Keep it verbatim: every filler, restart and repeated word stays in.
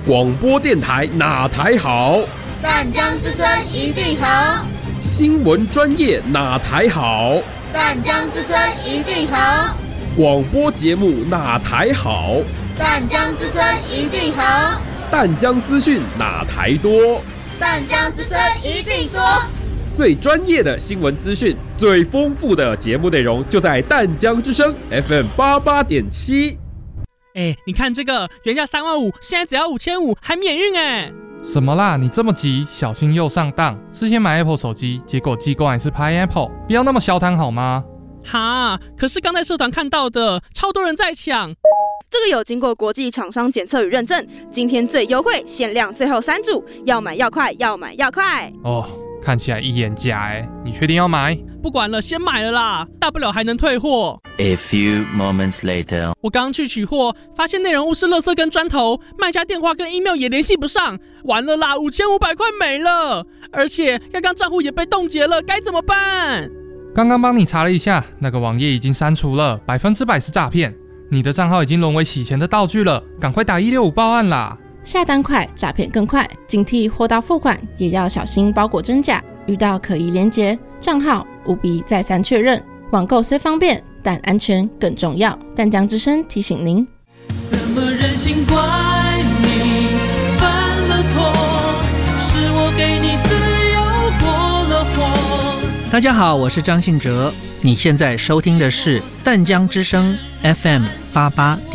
广播电台哪台好？ 淡江之声一定好。 新闻专业哪台好？ 淡江之声一定好。 广播节目哪台好？ 淡江之声一定好。 淡江资讯哪台多？ 淡江之声一定多。 最专业的新闻资讯，最丰富的节目内容，就在淡江之声 F M 八八点七。 哎，你看这个原价三万五，现在只要五千五，还免运哎！ 什么啦？你这么急，小心又上当。之前买 Apple 手机，结果寄过来是 Pineapple， 不要那么小贪好吗？ 哈，可是刚在社团看到的，超多人在抢。 这个有经过国际厂商检测与认证，今天最优惠，限量最后三组，要买要快，要买要快。 哦，看起来一眼假哎，你确定要买？ 不管了，先买了啦，大不了还能退货。 A few moments later， 我刚去取货，发现内容物是垃圾跟砖头，卖家电话跟 email 也联系不上，完了啦，五千五百块没了，而且刚刚账户也被冻结了，该怎么办？ 刚刚帮你查了一下，那个网页已经删除了，百分之百是诈骗，你的账号已经沦为洗钱的道具了，赶快打一六五报案啦！ 下单快，诈骗更快，警惕货到付款也要小心包裹真假，遇到可疑连结账号务必再三确认。网购虽方便，但安全更重要。淡江之声提醒您。 怎么忍心怪你犯了错，是我给你自由过了火。 大家好，我是张信哲，你现在收听的是淡江之声 F M 八八点